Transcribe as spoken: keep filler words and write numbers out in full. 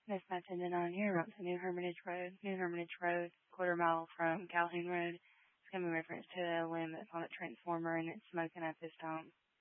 This message is on here up to New Hermitage Road. New Hermitage Road, quarter mile from Calhoun Road. It's going to be reference to the limb that's on the transformer and it's smoking at this time.